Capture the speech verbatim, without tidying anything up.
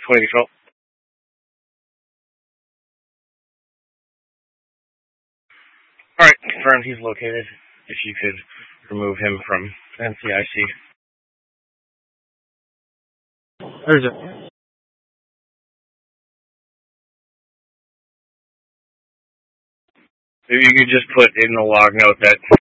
twenty control. Alright, confirmed he's located. If you could remove him from N C I C. There's it. If you could just put in the log note that